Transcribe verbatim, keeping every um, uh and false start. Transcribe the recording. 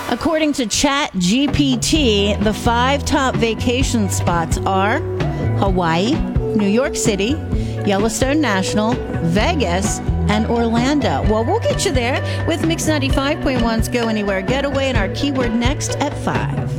According to Chat G P T, the five top vacation spots are Hawaii, New York City, Yellowstone National, Vegas, and Orlando. Well, we'll get you there with Mix ninety-five point one's Go Anywhere Getaway and our keyword next at five.